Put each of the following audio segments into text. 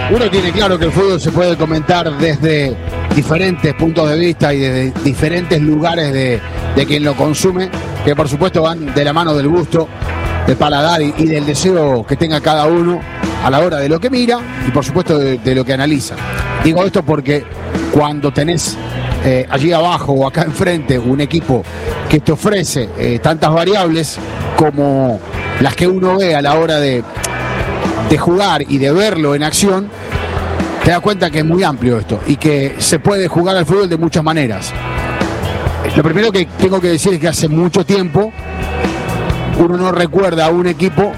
Uno tiene claro que el fútbol se puede comentar desde diferentes puntos de vista y desde diferentes lugares de quien lo consume, que por supuesto van de la mano del gusto, del paladar y del deseo que tenga cada uno a la hora de lo que mira y por supuesto de lo que analiza. Digo esto porque cuando tenés allí abajo o acá enfrente un equipo que te ofrece tantas variables como las que uno ve a la hora de jugar y de verlo en acción, te das cuenta que es muy amplio esto y que se puede jugar al fútbol de muchas maneras. Lo primero que tengo que decir es que hace mucho tiempo uno no recuerda a un equipo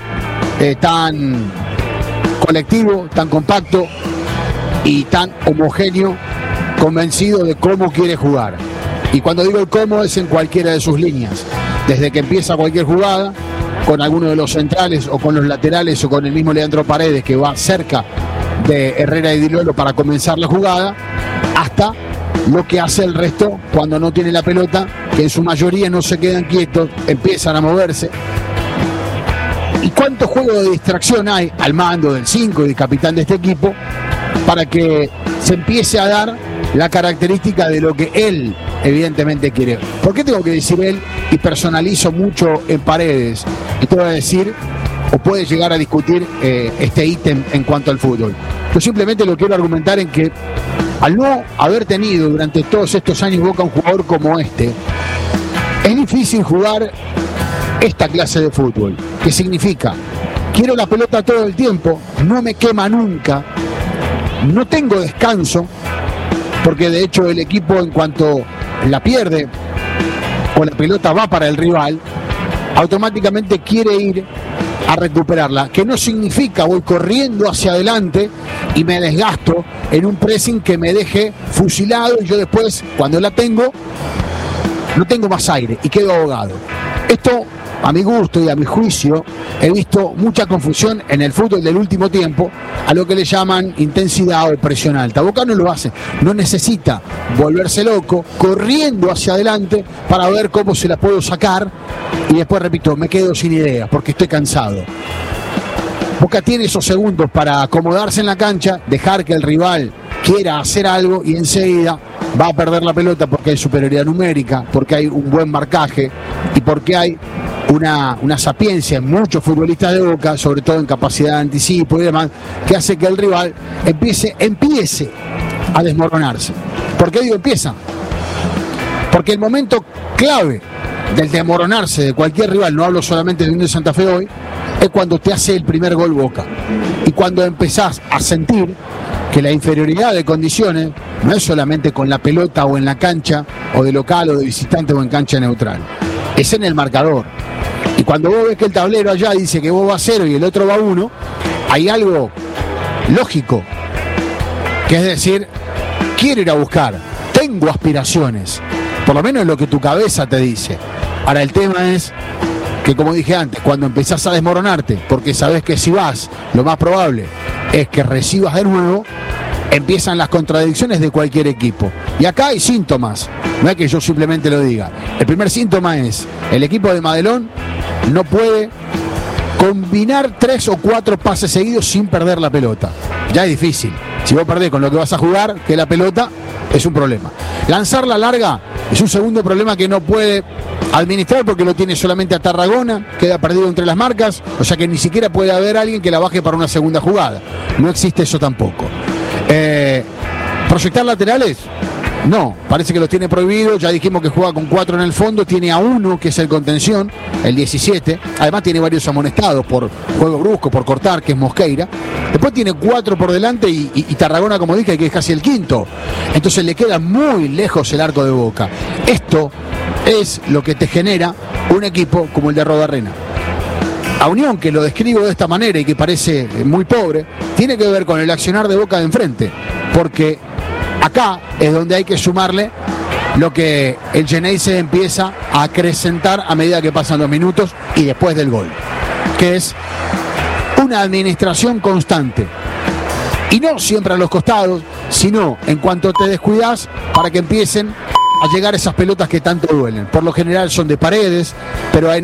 tan colectivo, tan compacto y tan homogéneo, convencido de cómo quiere jugar. Y cuando digo el cómo es en cualquiera de sus líneas, desde que empieza cualquier jugada, con alguno de los centrales o con los laterales o con el mismo Leandro Paredes que va cerca de Herrera y Di Lolo para comenzar la jugada, hasta lo que hace el resto cuando no tiene la pelota, que en su mayoría no se quedan quietos, empiezan a moverse. ¿Y cuánto juego de distracción hay al mando del 5 y del capitán de este equipo para que se empiece a dar la característica de lo que él evidentemente quiere? ¿Por qué tengo que decir él y personalizo mucho en Paredes? Y te voy a decir, o puede llegar a discutir este ítem en cuanto al fútbol. Yo simplemente lo quiero argumentar en que al no haber tenido durante todos estos años Boca un jugador como este, es difícil jugar esta clase de fútbol. ¿Qué significa? Quiero la pelota todo el tiempo, no me quema nunca, no tengo descanso, porque de hecho el equipo en cuanto la pierde o la pelota va para el rival, automáticamente quiere ir a recuperarla, que no significa voy corriendo hacia adelante y me desgasto en un pressing que me deje fusilado y yo después, cuando la tengo, no tengo más aire y quedo ahogado. Esto, a mi gusto y a mi juicio, he visto mucha confusión en el fútbol del último tiempo a lo que le llaman intensidad o presión alta. Boca no lo hace, no necesita volverse loco corriendo hacia adelante para ver cómo se la puedo sacar y después, repito, me quedo sin idea porque estoy cansado. Boca tiene esos segundos para acomodarse en la cancha, dejar que el rival quiera hacer algo y enseguida va a perder la pelota porque hay superioridad numérica, porque hay un buen marcaje y porque hay una sapiencia en muchos futbolistas de Boca, sobre todo en capacidad de anticipo y demás, que hace que el rival empiece a desmoronarse. ¿Por qué digo empieza? Porque el momento clave del desmoronarse de cualquier rival, no hablo solamente de Unión de Santa Fe hoy, es cuando te hace el primer gol Boca. Y cuando empezás a sentir que la inferioridad de condiciones no es solamente con la pelota o en la cancha, o de local o de visitante o en cancha neutral, es en el marcador. Y cuando vos ves que el tablero allá dice que vos vas 0 y el otro va 1, hay algo lógico, que es decir, quiero ir a buscar, tengo aspiraciones, por lo menos es lo que tu cabeza te dice. Ahora el tema es que, como dije antes, cuando empezás a desmoronarte, porque sabés que si vas, lo más probable es que recibas de nuevo, empiezan las contradicciones de cualquier equipo. Y acá hay síntomas, no es que yo simplemente lo diga. El primer síntoma es, el equipo de Madelón no puede combinar 3 o 4 pases seguidos sin perder la pelota. Ya es difícil. Si vos perdés con lo que vas a jugar, que la pelota, es un problema. Lanzarla larga es un segundo problema que no puede administrar porque lo tiene solamente a Tarragona, queda perdido entre las marcas, o sea que ni siquiera puede haber alguien que la baje para una segunda jugada. No existe eso tampoco. ¿Proyectar laterales? No, parece que los tiene prohibido. Ya dijimos que juega con 4 en el fondo, tiene a 1 que es el contención, el 17. Además tiene varios amonestados por juego brusco, por cortar, que es Mosqueira. Después tiene 4 por delante y Tarragona, como dije, que es casi el quinto. Entonces le queda muy lejos el arco de Boca. Esto es lo que te genera un equipo como el de Rodarrena. A Unión, que lo describo de esta manera y que parece muy pobre, tiene que ver con el accionar de Boca de enfrente, porque acá es donde hay que sumarle lo que el Geneise empieza a acrecentar a medida que pasan los minutos y después del gol, que es una administración constante. Y no siempre a los costados, sino en cuanto te descuidas para que empiecen a llegar esas pelotas que tanto duelen. Por lo general son de Paredes, pero hay